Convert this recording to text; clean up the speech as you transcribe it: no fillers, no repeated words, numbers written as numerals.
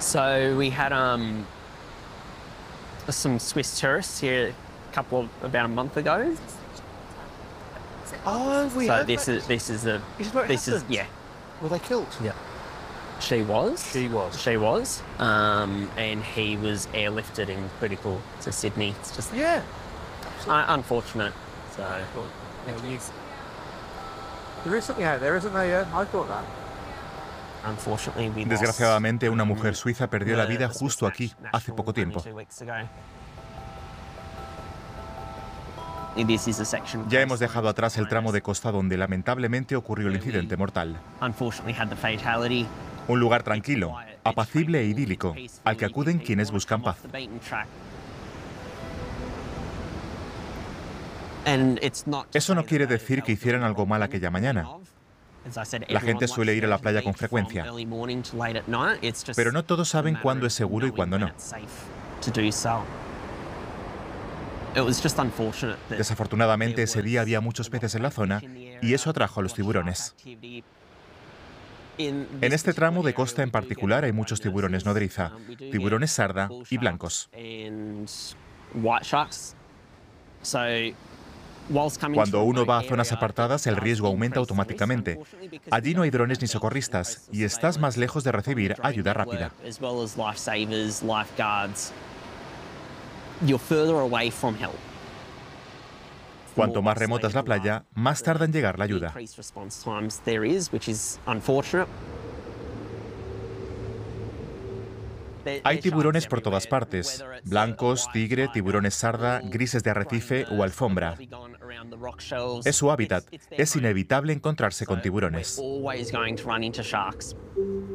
So we had some Swiss tourists here about a month ago. Oh, we So have this that. is the This is where it this is happened. yeah. Were they killed? Yeah. She was. She was. She was. And he was airlifted in critical to Sydney. It's just Yeah. unfortunate. So There is something out there, isn't there? Yeah, I thought that. unfortunately we Desgraciadamente, una lost, mujer suiza perdió la vida the justo Swiss aquí, national hace poco tiempo. 2 weeks ago. This is a section Ya hemos dejado atrás el tramo de costa donde lamentablemente ocurrió el incidente mortal. Unfortunately had the fatality. Un lugar tranquilo, apacible e idílico, al que acuden quienes buscan paz. Eso no quiere decir que hicieran algo mal aquella mañana. La gente suele ir a la playa con frecuencia, pero no todos saben cuándo es seguro y cuándo no. Desafortunadamente, ese día había muchos peces en la zona y eso atrajo a los tiburones. En este tramo de costa en particular hay muchos tiburones nodriza, tiburones sarda y blancos. Cuando uno va a zonas apartadas, el riesgo aumenta automáticamente. Allí no hay drones ni socorristas y estás más lejos de recibir ayuda rápida. Cuanto más remota es la playa, más tarda en llegar la ayuda. Hay tiburones por todas partes, blancos, tigre, tiburones sarda, grises de arrecife o alfombra. Es su hábitat, es inevitable encontrarse con tiburones.